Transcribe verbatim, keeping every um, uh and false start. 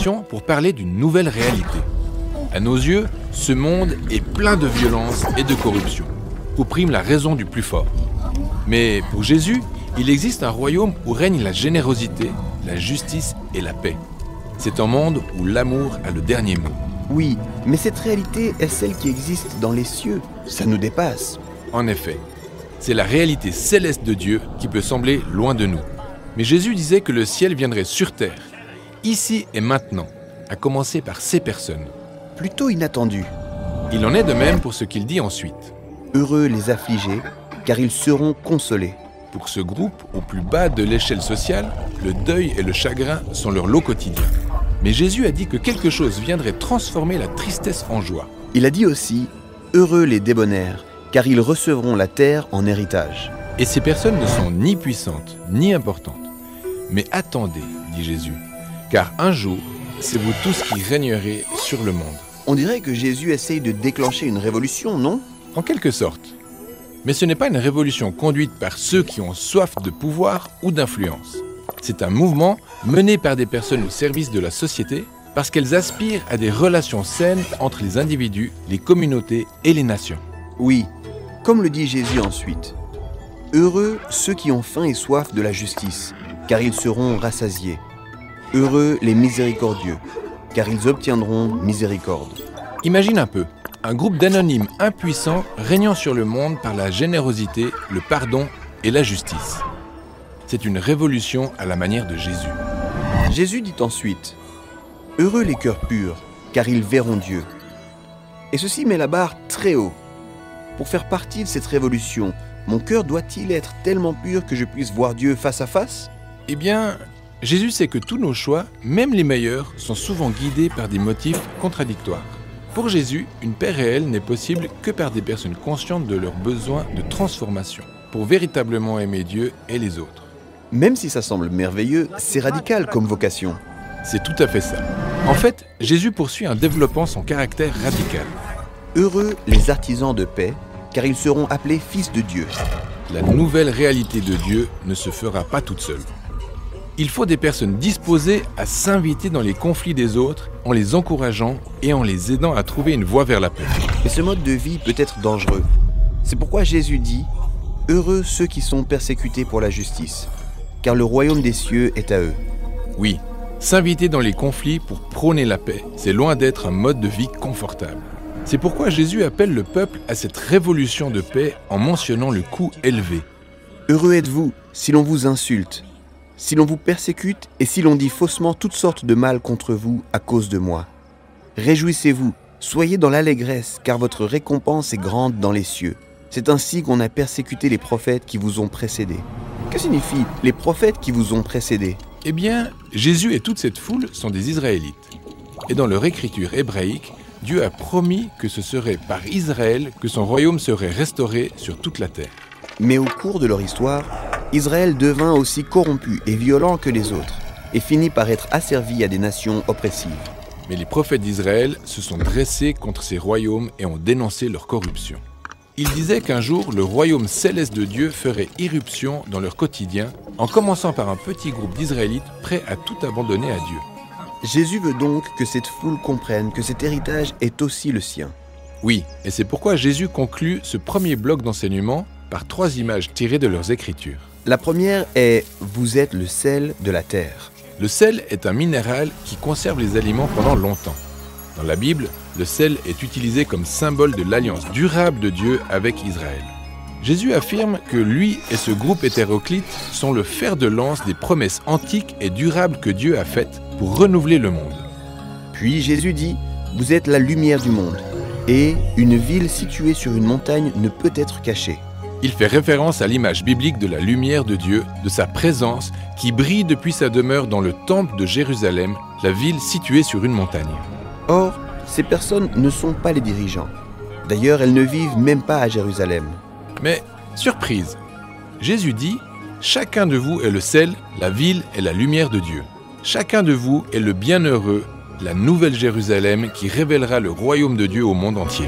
révolution pour parler d'une nouvelle réalité. À nos yeux, ce monde est plein de violence et de corruption, où prime la raison du plus fort. Mais pour Jésus, il existe un royaume où règne la générosité, la justice et la paix. C'est un monde où l'amour a le dernier mot. Oui, mais cette réalité est celle qui existe dans les cieux. Ça nous dépasse. En effet, c'est la réalité céleste de Dieu qui peut sembler loin de nous. Mais Jésus disait que le ciel viendrait sur terre, ici et maintenant, à commencer par ces personnes. Plutôt inattendu. Il en est de même pour ce qu'il dit ensuite. Heureux les affligés, car ils seront consolés. Pour ce groupe, au plus bas de l'échelle sociale, le deuil et le chagrin sont leur lot quotidien. Mais Jésus a dit que quelque chose viendrait transformer la tristesse en joie. Il a dit aussi « Heureux les débonnaires, car ils recevront la terre en héritage. » Et ces personnes ne sont ni puissantes, ni importantes. Mais attendez, dit Jésus, car un jour, c'est vous tous qui régnerez sur le monde. On dirait que Jésus essaye de déclencher une révolution, non ? En quelque sorte. Mais ce n'est pas une révolution conduite par ceux qui ont soif de pouvoir ou d'influence. C'est un mouvement mené par des personnes au service de la société parce qu'elles aspirent à des relations saines entre les individus, les communautés et les nations. Oui, comme le dit Jésus ensuite. Heureux ceux qui ont faim et soif de la justice, car ils seront rassasiés. Heureux les miséricordieux, car ils obtiendront miséricorde. Imagine un peu, un groupe d'anonymes impuissants régnant sur le monde par la générosité, le pardon et la justice. C'est une révolution à la manière de Jésus. Jésus dit ensuite « Heureux les cœurs purs, car ils verront Dieu. » Et ceci met la barre très haut. Pour faire partie de cette révolution, mon cœur doit-il être tellement pur que je puisse voir Dieu face à face ? Eh bien, Jésus sait que tous nos choix, même les meilleurs, sont souvent guidés par des motifs contradictoires. Pour Jésus, une paix réelle n'est possible que par des personnes conscientes de leurs besoins de transformation, pour véritablement aimer Dieu et les autres. Même si ça semble merveilleux, c'est radical comme vocation. C'est tout à fait ça. En fait, Jésus poursuit en développant son caractère radical. Heureux les artisans de paix, car ils seront appelés fils de Dieu. La nouvelle réalité de Dieu ne se fera pas toute seule. Il faut des personnes disposées à s'inviter dans les conflits des autres en les encourageant et en les aidant à trouver une voie vers la paix. Et ce mode de vie peut être dangereux. C'est pourquoi Jésus dit « Heureux ceux qui sont persécutés pour la justice, car le royaume des cieux est à eux. » Oui, s'inviter dans les conflits pour prôner la paix, c'est loin d'être un mode de vie confortable. C'est pourquoi Jésus appelle le peuple à cette révolution de paix en mentionnant le coût élevé. Heureux êtes-vous si l'on vous insulte, si l'on vous persécute et si l'on dit faussement toutes sortes de mal contre vous à cause de moi. Réjouissez-vous, soyez dans l'allégresse, car votre récompense est grande dans les cieux. C'est ainsi qu'on a persécuté les prophètes qui vous ont précédés. Que signifie les prophètes qui vous ont précédés ? Eh bien, Jésus et toute cette foule sont des Israélites. Et dans leur écriture hébraïque, Dieu a promis que ce serait par Israël que son royaume serait restauré sur toute la terre. Mais au cours de leur histoire, Israël devint aussi corrompu et violent que les autres, et finit par être asservi à des nations oppressives. Mais les prophètes d'Israël se sont dressés contre ces royaumes et ont dénoncé leur corruption. Ils disaient qu'un jour, le royaume céleste de Dieu ferait irruption dans leur quotidien, en commençant par un petit groupe d'Israélites prêts à tout abandonner à Dieu. Jésus veut donc que cette foule comprenne que cet héritage est aussi le sien. Oui, et c'est pourquoi Jésus conclut ce premier bloc d'enseignement par trois images tirées de leurs Écritures. La première est « Vous êtes le sel de la terre ». Le sel est un minéral qui conserve les aliments pendant longtemps. Dans la Bible, le sel est utilisé comme symbole de l'alliance durable de Dieu avec Israël. Jésus affirme que lui et ce groupe hétéroclite sont le fer de lance des promesses antiques et durables que Dieu a faites pour renouveler le monde. Puis Jésus dit « Vous êtes la lumière du monde, et une ville située sur une montagne ne peut être cachée. » Il fait référence à l'image biblique de la lumière de Dieu, de sa présence qui brille depuis sa demeure dans le temple de Jérusalem, la ville située sur une montagne. Or, ces personnes ne sont pas les dirigeants. D'ailleurs, elles ne vivent même pas à Jérusalem. Mais, surprise, Jésus dit « Chacun de vous est le sel, la ville est la lumière de Dieu. Chacun de vous est le bienheureux, la nouvelle Jérusalem qui révélera le royaume de Dieu au monde entier. »